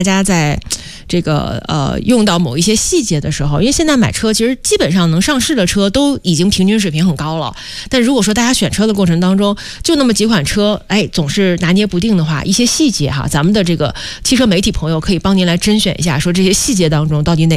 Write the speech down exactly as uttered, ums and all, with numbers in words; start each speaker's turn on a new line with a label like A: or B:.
A: 大家在这个呃用到某一些细节的时候，因为现在买车其实基本上能上市的车都已经平均水平很高了，但如果说大家选车的过程当中就那么几款车，哎，总是拿捏不定的话，一些细节哈，咱们的这个汽车媒体朋友可以帮您来甄选一下，说这些细节当中到底哪